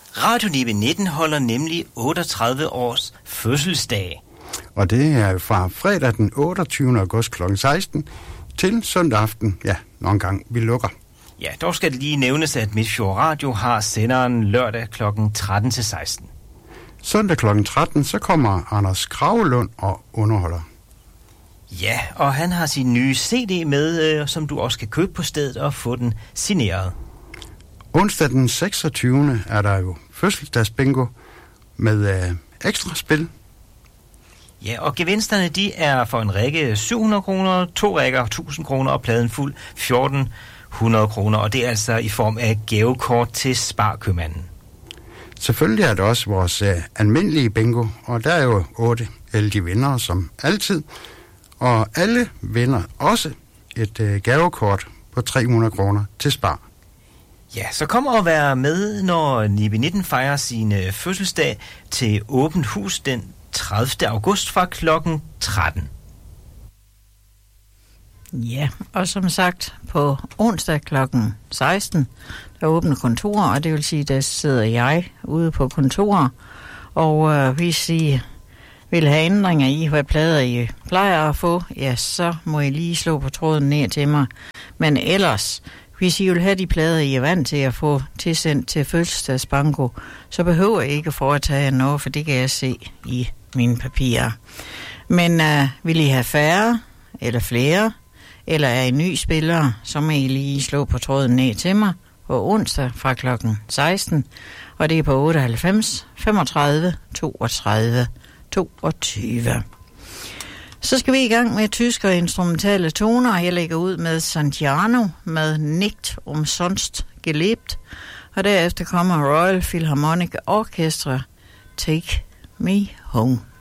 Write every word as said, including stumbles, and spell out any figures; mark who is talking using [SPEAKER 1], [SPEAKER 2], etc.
[SPEAKER 1] Radio Nibe nitten holder nemlig otteogtredive års fødselsdag.
[SPEAKER 2] Og det er fra fredag den otteogtyvende august klokken seksten til søndag aften, ja, nogle gange vi lukker.
[SPEAKER 1] Ja, dog skal det lige nævnes, at Midtfjord Radio har senderen lørdag klokken tretten til seksten.
[SPEAKER 2] Søndag klokken tretten, så kommer Anders Kragelund og underholder.
[SPEAKER 1] Ja, og han har sin nye C D med, øh, som du også kan købe på stedet og få den signeret.
[SPEAKER 2] Onsdag den seksogtyvende er der jo fødselsdagsbingo med øh, ekstra spil.
[SPEAKER 1] Ja, og gevinsterne de er for en række syv hundrede kroner, to rækker tusind kroner og pladen fuld fjorten hundrede kroner. Og det er altså i form af gavekort til Sparkøbmanden.
[SPEAKER 2] Selvfølgelig er det også vores øh, almindelige bingo, og der er jo otte heldige vindere som altid. Og alle vinder også et øh, gavekort på tre hundrede kroner til Spar.
[SPEAKER 1] Ja, så kom og vær med, når Nibe nitten fejrer sin øh, fødselsdag til åbent hus den tredivte august fra klokken tretten.
[SPEAKER 3] Ja, og som sagt på onsdag klokken seksten, der åbner kontorer, og det vil sige, der sidder jeg ude på kontorer, og øh, hvis I vil have ændringer i, hvad plader I plejer at få, ja, så må I lige slå på tråden ned til mig. Men ellers, hvis I vil have de plader, I er vant til at få tilsendt til fødselsdagsbanko, så behøver I ikke at foretage noget, for det kan jeg se i mine papirer. Men øh, vil I have færre eller flere, eller er I ny spiller, så må I lige slå på tråden ned til mig på onsdag fra klokken seksten, og det er på otteoghalvfems femogtredive toogtredive toogtyve. Så skal vi i gang med tysk og instrumentale toner, og jeg lægger ud med Santiano med Nicht umsonst gelebt, og derefter kommer Royal Philharmonic Orchestra Take Me Home.